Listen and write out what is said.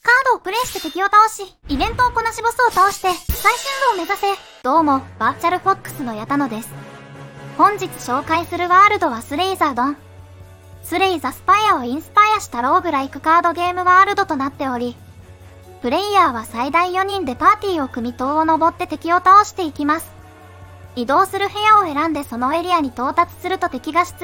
カードをプレイして敵を倒し、イベントをこなしボスを倒して、最終度を目指せ。どうも、バーチャルフォックスのヤタノです。本日紹介するワールドはスレイザードン。スレイザスパイアをインスパイアしたローグライクカードゲームワールドとなっており、プレイヤーは最大4人でパーティーを組み塔を登って敵を倒していきます。移動する部屋を選んでそのエリアに到達すると敵が出